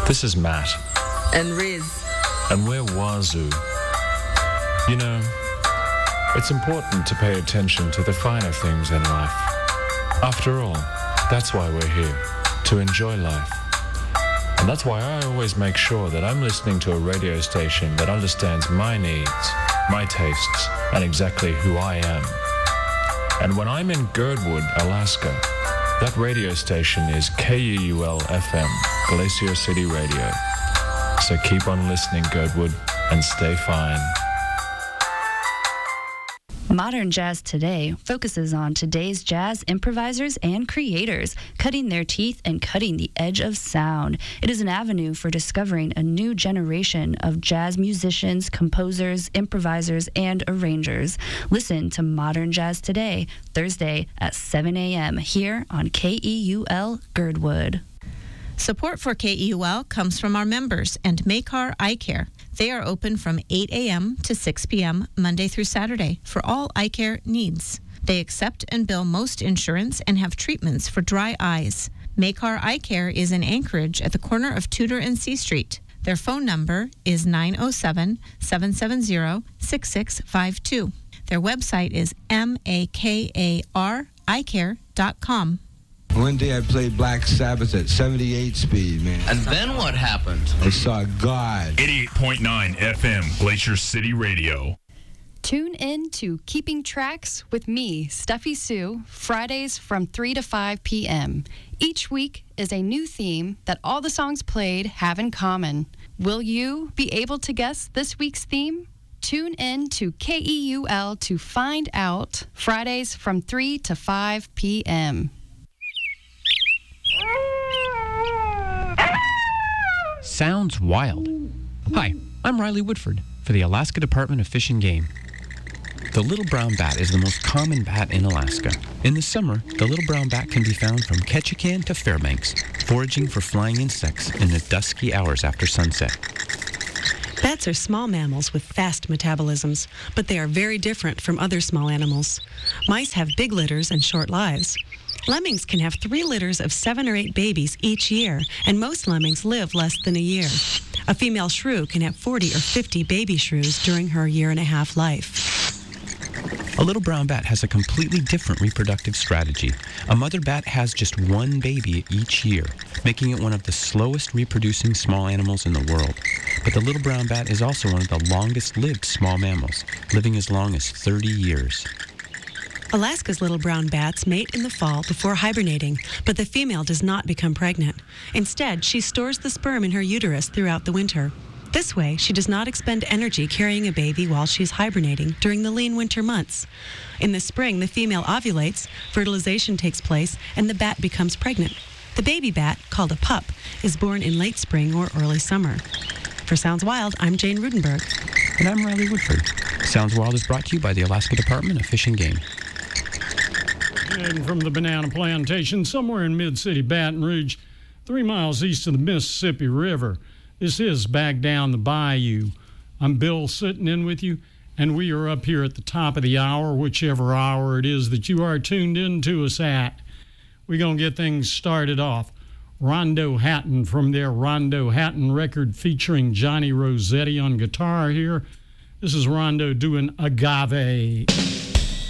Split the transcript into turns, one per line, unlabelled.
This is Matt.
And Riz.
And we're Wazoo. You know, it's important to pay attention to the finer things in life. After all, that's why we're here, to enjoy life. And that's why I always make sure that I'm listening to a radio station that understands my needs, my tastes, and exactly who I am. And when I'm in Girdwood, Alaska, that radio station is KUUL-FM, Glacier City Radio. So keep on listening, Girdwood, and stay fine.
Modern Jazz Today focuses on today's jazz improvisers and creators, cutting their teeth and cutting the edge of sound. It is an avenue for discovering a new generation of jazz musicians, composers, improvisers, and arrangers. Listen to Modern Jazz Today, Thursday at 7 a.m. here on KEUL Girdwood.
Support for KEUL comes from our members and Makar Eye Care. They are open from 8 a.m. to 6 p.m. Monday through Saturday for all eye care needs. They accept and bill most insurance and have treatments for dry eyes. Makar Eye Care is in Anchorage at the corner of Tudor and C Street. Their phone number is 907-770-6652. Their website is makareyecare.com.
One day I played Black Sabbath at 78 speed, man.
And then what happened?
I saw God.
88.9 FM, Glacier City Radio.
Tune in to Keeping Tracks with me, Steffi Sue, Fridays from 3 to 5 p.m. Each week is a new theme that all the songs played have in common. Will you be able to guess this week's theme? Tune in to KEUL to find out. Fridays from 3 to 5 p.m.
Sounds wild. Hi, I'm Riley Woodford for the Alaska Department of Fish and Game. The little brown bat is the most common bat in Alaska. In the summer, the little brown bat can be found from Ketchikan to Fairbanks, foraging for flying insects in the dusky hours after sunset.
Bats are small mammals with fast metabolisms, but they are very different from other small animals. Mice have big litters and short lives. Lemmings can have 3 litters of 7 or 8 babies each year, and most lemmings live less than a year. A female shrew can have 40 or 50 baby shrews during her year-and-a-half life.
A little brown bat has a completely different reproductive strategy. A mother bat has just 1 baby each year, making it one of the slowest reproducing small animals in the world. But the little brown bat is also one of the longest-lived small mammals, living as long as 30 years.
Alaska's little brown bats mate in the fall before hibernating, but the female does not become pregnant. Instead, she stores the sperm in her uterus throughout the winter. This way, she does not expend energy carrying a baby while she is hibernating during the lean winter months. In the spring, the female ovulates, fertilization takes place, and the bat becomes pregnant. The baby bat, called a pup, is born in late spring or early summer. For Sounds Wild, I'm Jane Rudenberg.
And I'm Riley Woodford. Sounds Wild is brought to you by the Alaska Department of Fish and Game.
And from the Banana Plantation, somewhere in Mid-City Baton Rouge, 3 miles east of the Mississippi River. This is Back Down the Bayou. I'm Bill sitting in with you, and we are up here at the top of the hour, whichever hour it is that you are tuned in to us at. We're going to get things started off. Rondo Hatton from their Rondo Hatton record featuring Johnny Rossetti on guitar here. This is Rondo doing Agave.